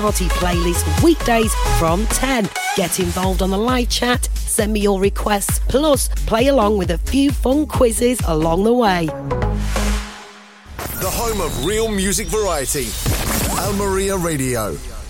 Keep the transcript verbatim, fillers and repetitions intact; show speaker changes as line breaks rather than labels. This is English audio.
Party playlist weekdays from ten. Get involved on the live chat, send me your requests, plus play along with a few fun quizzes along the way.
The home of real music variety. Al Maria Radio.